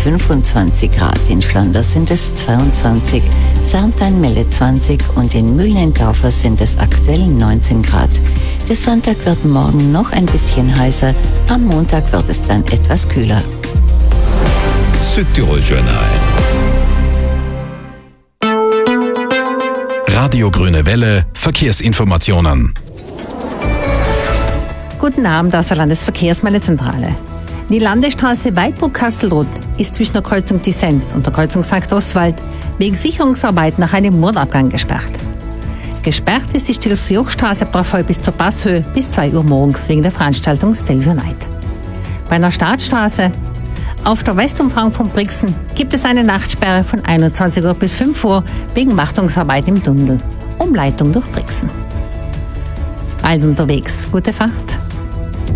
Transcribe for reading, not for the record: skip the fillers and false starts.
25 Grad. In Schlanders sind es 22, Sarntal-Melle 20 und in Mühlen-Endorfer sind es aktuell 19 Grad. Der Sonntag wird morgen noch ein bisschen heißer, am Montag wird es dann etwas kühler. Südtirol Journal. Radio Grüne Welle, Verkehrsinformationen. Guten Abend aus der Landesverkehrsmeldezentrale. Die Landesstraße Weidbruck-Kastelruth ist zwischen der Kreuzung Disenz und der Kreuzung St. Oswald wegen Sicherungsarbeit nach einem Murabgang gesperrt. Gesperrt ist die Stilfs-Joch-Straße ab der Voll bis zur Passhöhe bis 2 Uhr morgens wegen der Veranstaltung Stelvio Night. Bei einer Startstraße auf der Westumfahrung von Brixen gibt es eine Nachtsperre von 21 Uhr bis 5 Uhr wegen Wartungsarbeit im Tunnel. Umleitung durch Brixen. Alt unterwegs, gute Fahrt.